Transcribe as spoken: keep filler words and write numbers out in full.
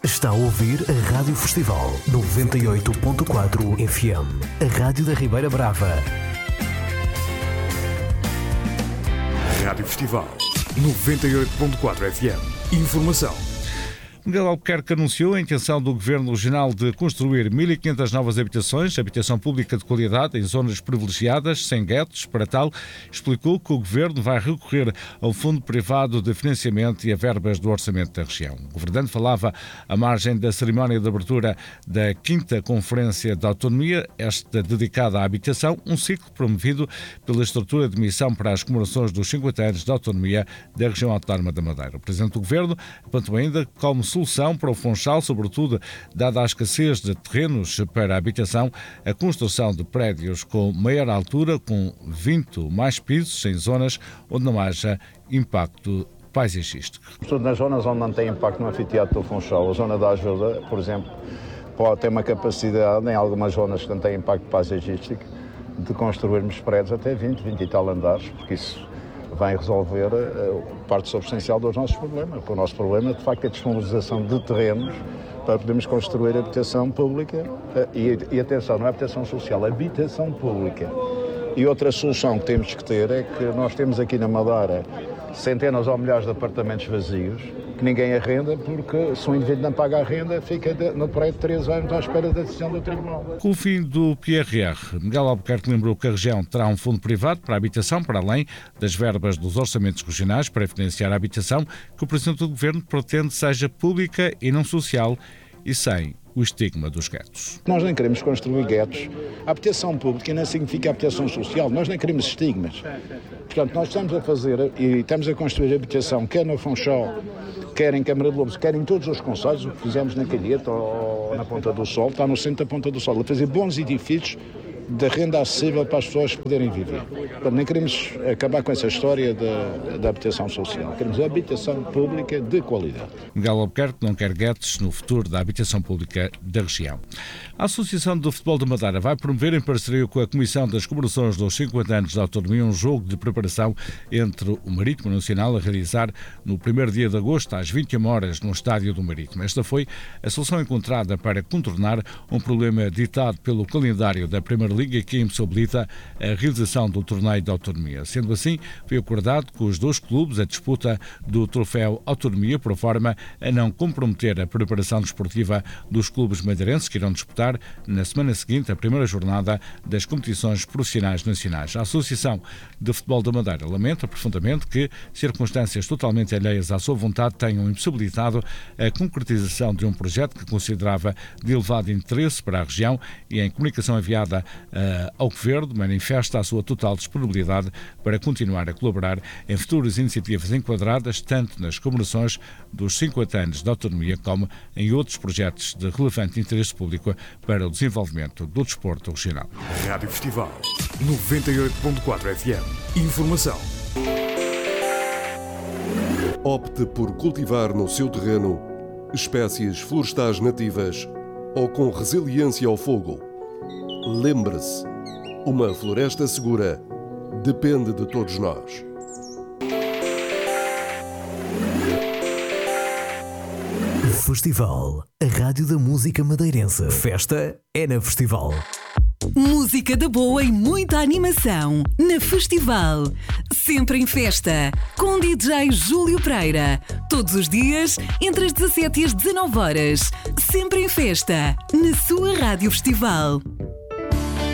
Está a ouvir a Rádio Festival noventa e oito ponto quatro F M, a Rádio da Ribeira Brava. Rádio Festival noventa e oito ponto quatro F M. Informação. Miguel Albuquerque anunciou a intenção do Governo Regional de construir mil e quinhentas novas habitações, habitação pública de qualidade, em zonas privilegiadas, sem guetos. Para tal, explicou que o Governo vai recorrer ao Fundo Privado de Financiamento e a verbas do Orçamento da região. O governante falava à margem da cerimónia de abertura da quinta Conferência da Autonomia, esta dedicada à habitação, um ciclo promovido pela estrutura de missão para as comemorações dos cinquenta anos da autonomia da região autónoma da Madeira. O Presidente do Governo apontou ainda como solução para o Funchal, sobretudo dada a escassez de terrenos para a habitação, a construção de prédios com maior altura, com vinte ou mais pisos, em zonas onde não haja impacto paisagístico. Sobretudo nas zonas onde não tem impacto no anfiteatro do Funchal, a zona da ajuda, por exemplo, pode ter uma capacidade, em algumas zonas que não têm impacto paisagístico, de construirmos prédios até vinte, vinte e tal andares, porque isso vai resolver uh, parte substancial dos nossos problemas. O nosso problema, de facto, é a disponibilização de terrenos para podermos construir habitação pública uh, e, e, atenção, não é habitação social, é habitação pública. E outra solução que temos que ter é que nós temos aqui na Madeira centenas ou milhares de apartamentos vazios que ninguém arrenda, porque se um indivíduo não paga a renda, fica de, no prédio de três anos à espera da decisão do tribunal. Com o fim do P R R, Miguel Albuquerque lembrou que a região terá um fundo privado para a habitação, para além das verbas dos orçamentos regionais para financiar a habitação, que o Presidente do Governo pretende seja pública e não social e sem o estigma dos guetos. Nós nem queremos construir guetos. A habitação pública não significa habitação social. Nós nem queremos estigmas. Portanto, nós estamos a fazer e estamos a construir habitação, quer no Funchal, quer em Câmara de Lobos, quer em todos os concelhos, o que fizemos na Calheta ou na Ponta do Sol, está no centro da Ponta do Sol, a fazer bons edifícios de renda acessível para as pessoas poderem viver. Portanto, nem queremos acabar com essa história da, da habitação social. Queremos habitação pública de qualidade. Miguel Albuquerque não quer guetos no futuro da habitação pública da região. A Associação do Futebol de Madeira vai promover, em parceria com a Comissão das Comemorações dos cinquenta anos da Autonomia, um jogo de preparação entre o Marítimo Nacional a realizar no primeiro dia de agosto, às vinte e uma horas, no Estádio do Marítimo. Esta foi a solução encontrada para contornar um problema ditado pelo calendário da Primeira Liga que impossibilita a realização do torneio da autonomia. Sendo assim, foi acordado com os dois clubes a disputa do troféu Autonomia, por forma a não comprometer a preparação desportiva dos clubes madeirenses que irão disputar na semana seguinte a primeira jornada das competições profissionais nacionais. A Associação de Futebol da Madeira lamenta profundamente que circunstâncias totalmente alheias à sua vontade tenham impossibilitado a concretização de um projeto que considerava de elevado interesse para a região e, em comunicação enviada ao Governo, manifesta a sua total disponibilidade para continuar a colaborar em futuras iniciativas enquadradas tanto nas comemorações dos cinquenta anos da autonomia como em outros projetos de relevante interesse público para o desenvolvimento do desporto regional. Rádio Festival noventa e oito ponto quatro F M. Informação. Opte por cultivar no seu terreno espécies florestais nativas ou com resiliência ao fogo. Lembre-se, uma floresta segura depende de todos nós. Festival, a Rádio da Música Madeirense. Festa é na Festival. Música da boa e muita animação na Festival. Sempre em festa, com D J Júlio Pereira. Todos os dias, entre as dezassete e as dezanove horas. Sempre em festa, na sua Rádio Festival.